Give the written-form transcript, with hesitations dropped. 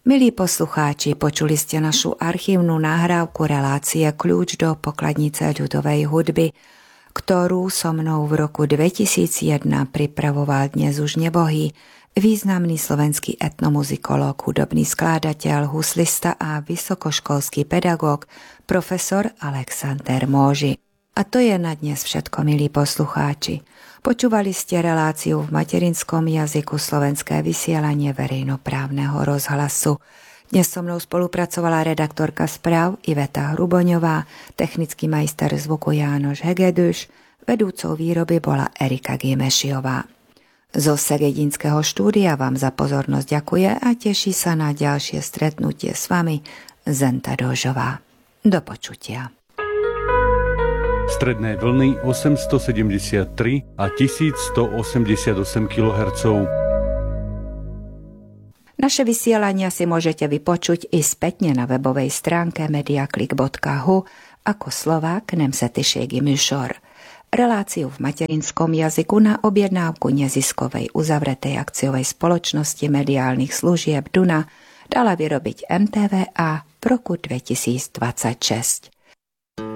Milí poslucháči, počuli ste našu archívnu nahrávku relácie Kľúč do pokladnice ľudovej hudby, ktorú so mnou v roku 2001 pripravoval dnes už nebohý, významný slovenský etnomuzikológ, hudobný skladateľ, huslista a vysokoškolský pedagóg, profesor Alexander Móži. A to je na dnes všetko, milí poslucháči. Počúvali ste reláciu v materinskom jazyku Slovenské vysielanie verejnoprávneho rozhlasu. Dnes so mnou spolupracovala redaktorka správ Iveta Hruboňová, technický majster zvuku Jánoš Hegedus, vedúcou výroby bola Erika Gimešiová. Zo Segedinského štúdia vám za pozornosť ďakuje a teší sa na ďalšie stretnutie s vami Zenta Dožová. Do počutia. Stredné vlny 873 a 1188 kHz. Naše vysielania si môžete vypočuť i spätne na webovej stránke mediaklik.hu ako Slovák nemzetiségi műsor. Reláciu v materinskom jazyku na objednávku neziskovej uzavretej akciovej spoločnosti mediálnych služieb Duna dala vyrobiť MTVA v roku 2026.